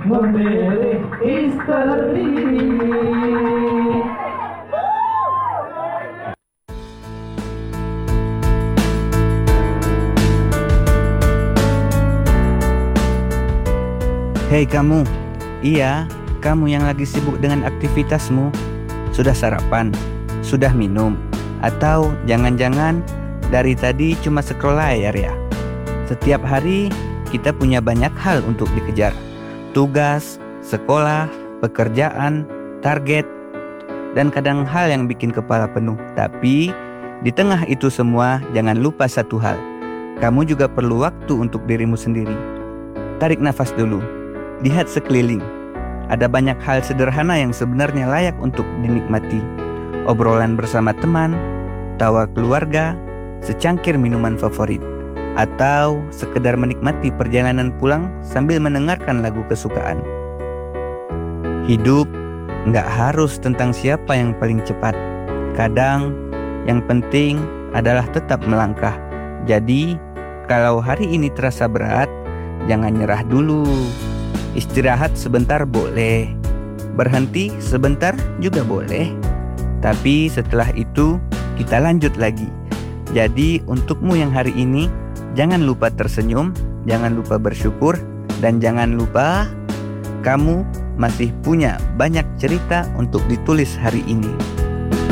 वो मेरे istri. Hei kamu, iya, kamu yang lagi sibuk dengan aktivitasmu. Sudah sarapan? Sudah minum? Atau jangan-jangan dari tadi cuma scroll layar ya? Setiap hari kita punya banyak hal untuk dikejar. Tugas, sekolah, pekerjaan, target, dan kadang hal yang bikin kepala penuh. Tapi di tengah itu semua jangan lupa satu hal. Kamu juga perlu waktu untuk dirimu sendiri. Tarik nafas dulu. Lihat sekeliling. Ada banyak hal sederhana yang sebenarnya layak untuk dinikmati. Obrolan bersama teman, tawa keluarga, secangkir minuman favorit, atau sekedar menikmati perjalanan pulang sambil mendengarkan lagu kesukaan. Hidup nggak harus tentang siapa yang paling cepat. Kadang yang penting adalah tetap melangkah. Jadi kalau hari ini terasa berat, jangan nyerah dulu. Istirahat sebentar boleh, berhenti sebentar juga boleh. Tapi setelah itu kita lanjut lagi. Jadi untukmu yang hari ini, jangan lupa tersenyum, jangan lupa bersyukur, dan jangan lupa kamu masih punya banyak cerita untuk ditulis hari ini.